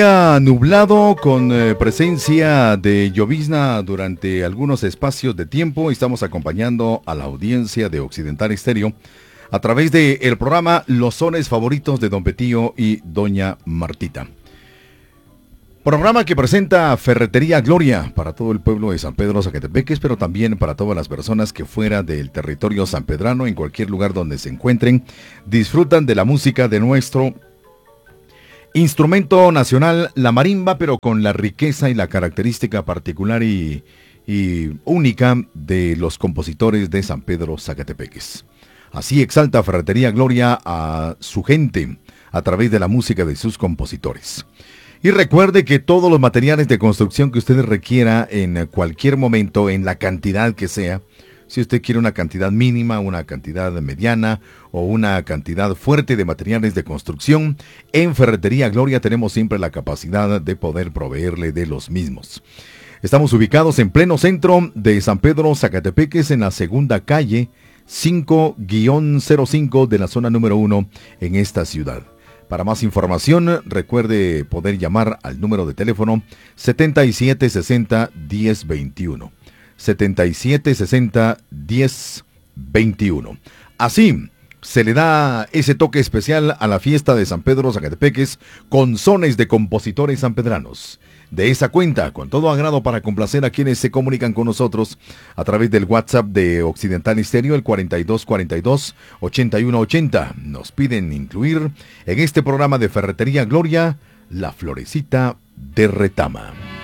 Nublado con presencia de llovizna durante algunos espacios de tiempo. Estamos acompañando a la audiencia de Occidental Estéreo a través del programa Los Sones Favoritos de Don Petío y Doña Martita. Programa que presenta Ferretería Gloria para todo el pueblo de San Pedro Zacatepeques, pero también para todas las personas que fuera del territorio sanpedrano, en cualquier lugar donde se encuentren, disfrutan de la música de nuestro instrumento nacional, la marimba, pero con la riqueza y la característica particular y única de los compositores de San Pedro Zacatepeques. Así exalta Ferretería Gloria a su gente a través de la música de sus compositores. Y recuerde que todos los materiales de construcción que usted requiera en cualquier momento, en la cantidad que sea, si usted quiere una cantidad mínima, una cantidad mediana o una cantidad fuerte de materiales de construcción, en Ferretería Gloria tenemos siempre la capacidad de poder proveerle de los mismos. Estamos ubicados en pleno centro de San Pedro Zacatepeques, en la segunda calle 5-05 de la zona número 1 en esta ciudad. Para más información, recuerde poder llamar al número de teléfono 7760-1021. 7760-1021. Así se le da ese toque especial a la fiesta de San Pedro Zacatepeques con sones de compositores sanpedranos. De esa cuenta, con todo agrado para complacer a quienes se comunican con nosotros a través del WhatsApp de Occidental Estéreo, el 4242-8180. Nos piden incluir en este programa de Ferretería Gloria la florecita de retama.